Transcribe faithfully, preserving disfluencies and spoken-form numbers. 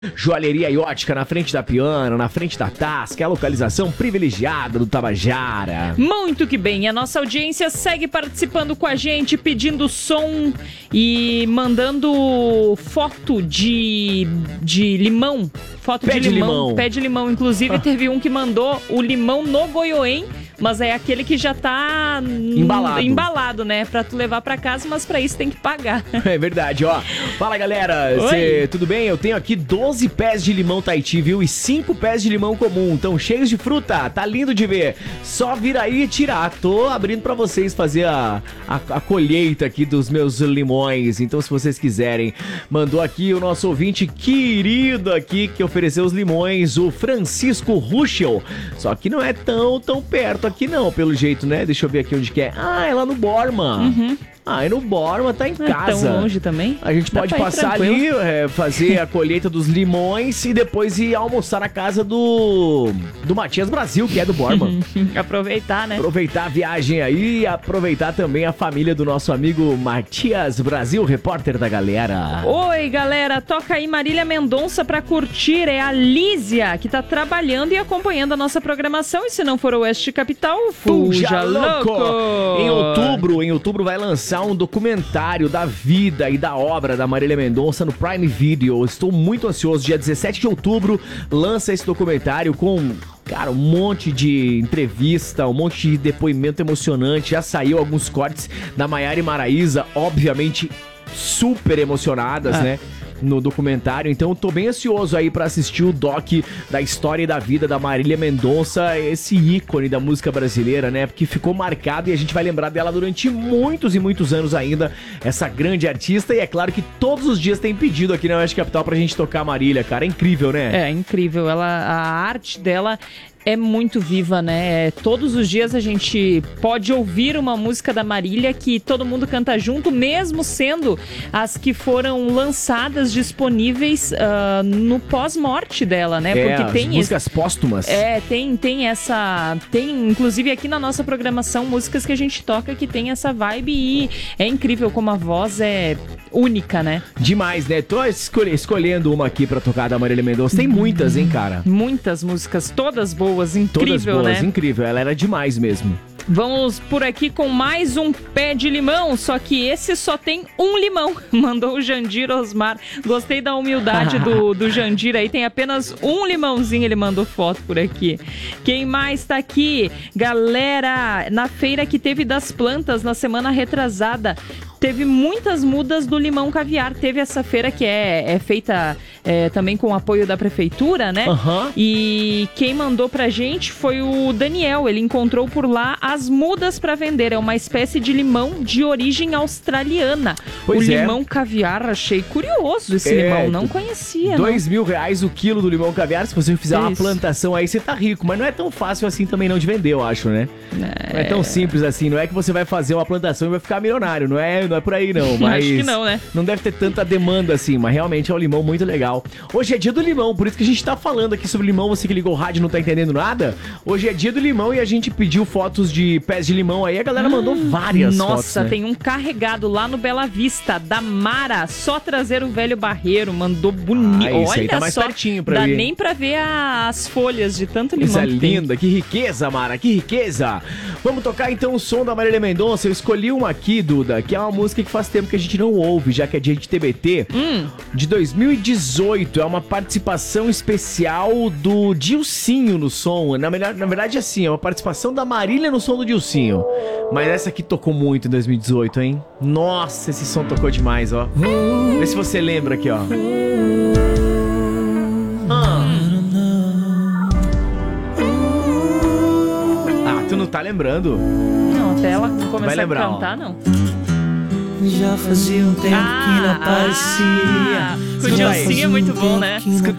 Joalheria e ótica na frente da Piano, na frente da Tasca, é a localização privilegiada do Tabajara. Muito que bem, a nossa audiência segue participando com a gente, pedindo som e mandando foto de, de limão. Foto Pé de, de limão, limão. Pé de limão. Inclusive, teve um que mandou o limão no Goiôém, mas é aquele que já tá Embalado. embalado, né? Pra tu levar pra casa, mas pra isso tem que pagar. É verdade, ó. Fala, galera. Cê, tudo bem? Eu tenho aqui doze pés de limão Tahiti, viu? E cinco pés de limão comum. Tão cheios de fruta. Tá lindo de ver. Só vir aí e tirar. Tô abrindo pra vocês fazer a, a, a colheita aqui dos meus limões. Então, se vocês quiserem, mandou aqui o nosso ouvinte querido aqui que ofereceu os limões, o Francisco Ruschel. Só que não é tão, tão perto aqui não, pelo jeito, né? Deixa eu ver aqui onde que é. Ah, é lá no Borma. Uhum. Ah, é no Borma, tá em Não casa. É tão longe também. A gente Dá pode pra ir passar tranquilo. ali, é, fazer a colheita dos limões e depois ir almoçar na casa do do Matias Brasil, que é do Borma. Aproveitar, né? Aproveitar a viagem aí e aproveitar também a família do nosso amigo Matias Brasil, repórter da galera. Oi, galera, toca aí Marília Mendonça pra curtir. É a Lísia que tá trabalhando e acompanhando a nossa programação. E se não for Oeste Capital, fuja louco! Em outubro, em outubro vai lançar um documentário da vida e da obra da Marília Mendonça no Prime Video. Estou muito ansioso. Dia dezessete de outubro lança esse documentário com... Cara, um monte de entrevista, um monte de depoimento emocionante. Já saiu alguns cortes da Maiara e Maraísa, obviamente super emocionadas, Ah. né? No documentário, então tô bem ansioso aí pra assistir o doc da história e da vida da Marília Mendonça, esse ícone da música brasileira, né? Porque ficou marcado e a gente vai lembrar dela durante muitos e muitos anos ainda, essa grande artista. E é claro que todos os dias tem pedido aqui na Oeste Capital pra gente tocar a Marília, cara, é incrível, né? É incrível, ela, a arte dela é muito viva, né? É, todos os dias a gente pode ouvir uma música da Marília que todo mundo canta junto, mesmo sendo as que foram lançadas disponíveis uh, no pós-morte dela, né? É, Porque as tem músicas esse, póstumas. É, tem, tem essa... Tem, inclusive, aqui na nossa programação, músicas que a gente toca que tem essa vibe e é incrível como a voz é única, né? Demais, né? Tô escolhe- escolhendo uma aqui pra tocar da Marília Mendonça. Tem muitas, hein, cara? Muitas músicas, todas boas, incrível, Todas boas, né? incrível. Ela era demais mesmo. Vamos por aqui com mais um pé de limão, só que esse só tem um limão. Mandou o Jandir Osmar. Gostei da humildade do, do Jandir aí, tem apenas um limãozinho, ele mandou foto por aqui. Quem mais tá aqui? Galera, na feira que teve das plantas na semana retrasada, teve muitas mudas do limão caviar. Teve essa feira que é, é feita é, também com o apoio da prefeitura, né? Aham. E quem mandou pra gente foi o Daniel. Ele encontrou por lá as mudas pra vender. É uma espécie de limão de origem australiana. Pois o é. limão caviar, achei curioso esse É, limão. Não conhecia, Dois mil reais o quilo do limão caviar. Se você fizer uma Isso. plantação aí, você tá rico. Mas não é tão fácil assim também não de vender, eu acho, né? É... Não é tão simples assim. Não é que você vai fazer uma plantação e vai ficar milionário. Não é, não é por aí, não. Mas Acho que não, né? Não deve ter tanta demanda assim, mas realmente é um limão muito legal. Hoje é dia do limão, por isso que a gente tá falando aqui sobre limão. Você que ligou o rádio e não tá entendendo nada. Hoje é dia do limão e a gente pediu fotos de pés de limão aí. A galera mandou várias Nossa, fotos, né? tem um carregado lá no Bela Vista, da Mara. Só trazer o velho barreiro. Mandou bonito. Ah, isso Olha aí tá mais só, pertinho pra dá ver. nem pra ver a- as folhas de tanto limão Coisa que tem. linda, que riqueza, Mara, que riqueza. Vamos tocar então o som da Marília Mendonça. Eu escolhi uma aqui, Duda, que é uma música que faz tempo que a gente não ouve, já que é dia de T B T, Hum. de dois mil e dezoito. É uma participação especial do Dilcinho no som. Na, melhor, na verdade, assim, é uma participação da Marília no som do Dilcinho. Mas essa aqui tocou muito em dois mil e dezoito, hein? Nossa, esse som tocou demais, ó. Vê se você lembra aqui, ó. Ah. Ah, tu não tá lembrando? Não, até ela Vai começar a lembrar, cantar, não. Já fazia um tempo que não aparecia. o Dilcinho é muito bom, né? Escuta